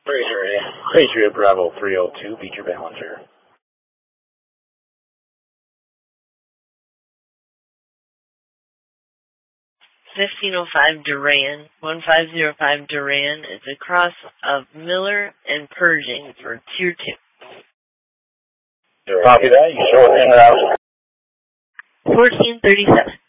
Patriot Bravo 302, beat your balancer. 1505 Duran, 1505 Duran is a cross of Miller and Pershing for Tier 2. Copy that. You show it in and out. 1437.